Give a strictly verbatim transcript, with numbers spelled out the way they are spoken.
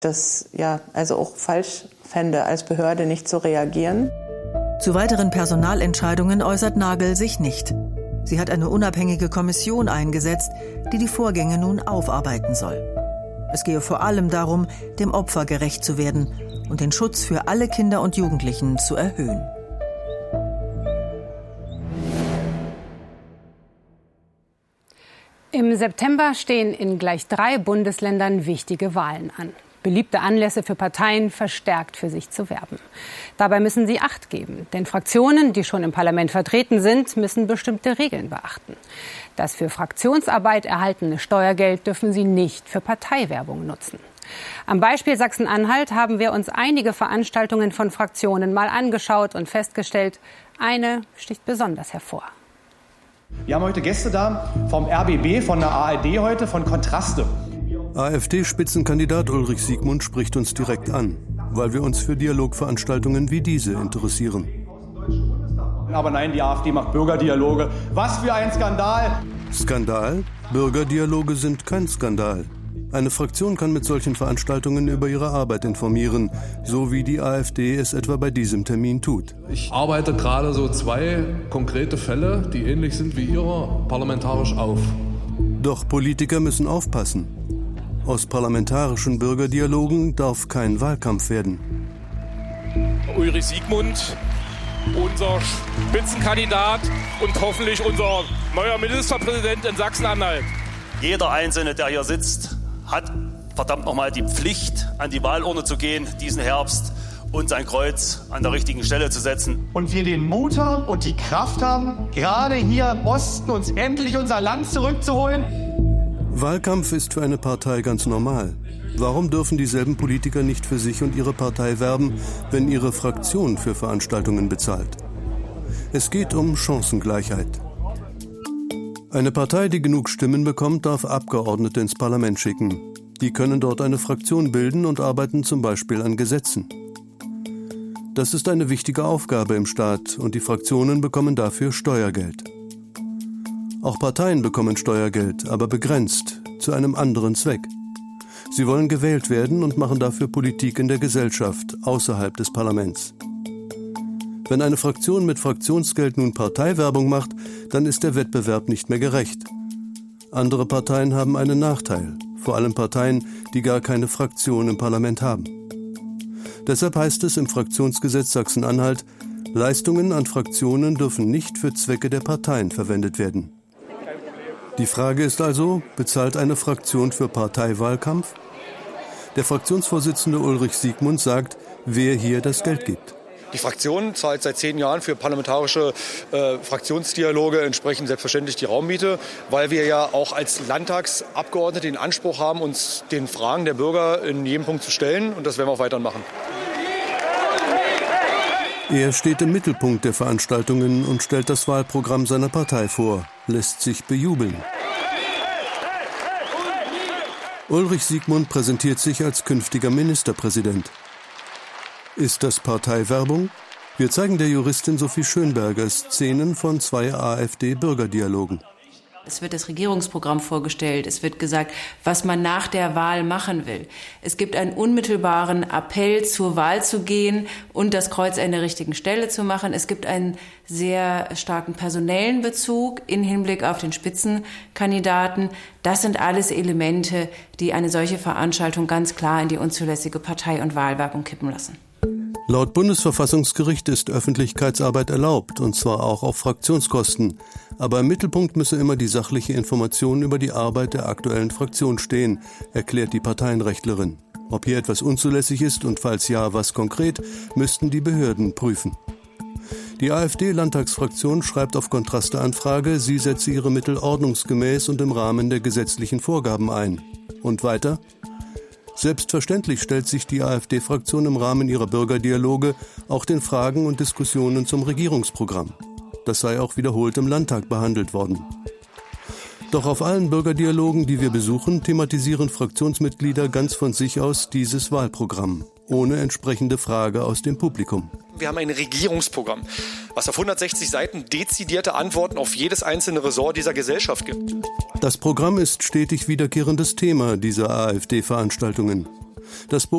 das ja also auch falsch fände, als Behörde nicht zu reagieren. Zu weiteren Personalentscheidungen äußert Nagel sich nicht. Sie hat eine unabhängige Kommission eingesetzt, die die Vorgänge nun aufarbeiten soll. Es gehe vor allem darum, dem Opfer gerecht zu werden und den Schutz für alle Kinder und Jugendlichen zu erhöhen. Im September stehen in gleich drei Bundesländern wichtige Wahlen an. Beliebte Anlässe für Parteien verstärkt für sich zu werben. Dabei müssen sie Acht geben, denn Fraktionen, die schon im Parlament vertreten sind, müssen bestimmte Regeln beachten. Das für Fraktionsarbeit erhaltene Steuergeld dürfen sie nicht für Parteiwerbung nutzen. Am Beispiel Sachsen-Anhalt haben wir uns einige Veranstaltungen von Fraktionen mal angeschaut und festgestellt, eine sticht besonders hervor. Wir haben heute Gäste da vom R B B, von der A R D heute, von Kontraste. AfD-Spitzenkandidat Ulrich Siegmund spricht uns direkt an, weil wir uns für Dialogveranstaltungen wie diese interessieren. Aber nein, die AfD macht Bürgerdialoge. Was für ein Skandal! Skandal? Bürgerdialoge sind kein Skandal. Eine Fraktion kann mit solchen Veranstaltungen über ihre Arbeit informieren, so wie die AfD es etwa bei diesem Termin tut. Ich arbeite gerade so zwei konkrete Fälle, die ähnlich sind wie Ihrer, parlamentarisch auf. Doch Politiker müssen aufpassen. Aus parlamentarischen Bürgerdialogen darf kein Wahlkampf werden. Ulrich Siegmund, unser Spitzenkandidat und hoffentlich unser neuer Ministerpräsident in Sachsen-Anhalt. Jeder Einzelne, der hier sitzt, hat verdammt nochmal die Pflicht, an die Wahlurne zu gehen diesen Herbst und sein Kreuz an der richtigen Stelle zu setzen. Und wir den Mut haben und die Kraft haben, gerade hier im Osten uns endlich unser Land zurückzuholen. Wahlkampf ist für eine Partei ganz normal. Warum dürfen dieselben Politiker nicht für sich und ihre Partei werben, wenn ihre Fraktion für Veranstaltungen bezahlt? Es geht um Chancengleichheit. Eine Partei, die genug Stimmen bekommt, darf Abgeordnete ins Parlament schicken. Die können dort eine Fraktion bilden und arbeiten zum Beispiel an Gesetzen. Das ist eine wichtige Aufgabe im Staat und die Fraktionen bekommen dafür Steuergeld. Auch Parteien bekommen Steuergeld, aber begrenzt, zu einem anderen Zweck. Sie wollen gewählt werden und machen dafür Politik in der Gesellschaft, außerhalb des Parlaments. Wenn eine Fraktion mit Fraktionsgeld nun Parteiwerbung macht, dann ist der Wettbewerb nicht mehr gerecht. Andere Parteien haben einen Nachteil, vor allem Parteien, die gar keine Fraktion im Parlament haben. Deshalb heißt es im Fraktionsgesetz Sachsen-Anhalt, Leistungen an Fraktionen dürfen nicht für Zwecke der Parteien verwendet werden. Die Frage ist also, bezahlt eine Fraktion für Parteiwahlkampf? Der Fraktionsvorsitzende Ulrich Siegmund sagt, wer hier das Geld gibt. Die Fraktion zahlt seit zehn Jahren für parlamentarische äh, Fraktionsdialoge entsprechend selbstverständlich die Raummiete, weil wir ja auch als Landtagsabgeordnete den Anspruch haben, uns den Fragen der Bürger in jedem Punkt zu stellen. Und das werden wir auch weiterhin machen. Er steht im Mittelpunkt der Veranstaltungen und stellt das Wahlprogramm seiner Partei vor, lässt sich bejubeln. Ulrich Siegmund präsentiert sich als künftiger Ministerpräsident. Ist das Parteiwerbung? Wir zeigen der Juristin Sophie Schönberger Szenen von zwei AfD-Bürgerdialogen. Es wird das Regierungsprogramm vorgestellt. Es wird gesagt, was man nach der Wahl machen will. Es gibt einen unmittelbaren Appell, zur Wahl zu gehen und das Kreuz an der richtigen Stelle zu machen. Es gibt einen sehr starken personellen Bezug im Hinblick auf den Spitzenkandidaten. Das sind alles Elemente, die eine solche Veranstaltung ganz klar in die unzulässige Partei- und Wahlwerbung kippen lassen. Laut Bundesverfassungsgericht ist Öffentlichkeitsarbeit erlaubt, und zwar auch auf Fraktionskosten. Aber im Mittelpunkt müsse immer die sachliche Information über die Arbeit der aktuellen Fraktion stehen, erklärt die Parteienrechtlerin. Ob hier etwas unzulässig ist und falls ja, was konkret, müssten die Behörden prüfen. Die AfD-Landtagsfraktion schreibt auf Kontraste-Anfrage, sie setze ihre Mittel ordnungsgemäß und im Rahmen der gesetzlichen Vorgaben ein. Und weiter? Selbstverständlich stellt sich die AfD-Fraktion im Rahmen ihrer Bürgerdialoge auch den Fragen und Diskussionen zum Regierungsprogramm. Das sei auch wiederholt im Landtag behandelt worden. Doch auf allen Bürgerdialogen, die wir besuchen, thematisieren Fraktionsmitglieder ganz von sich aus dieses Wahlprogramm, ohne entsprechende Frage aus dem Publikum. Wir haben ein Regierungsprogramm, was auf hundertsechzig Seiten dezidierte Antworten auf jedes einzelne Ressort dieser Gesellschaft gibt. Das Programm ist stetig wiederkehrendes Thema dieser AfD-Veranstaltungen. Das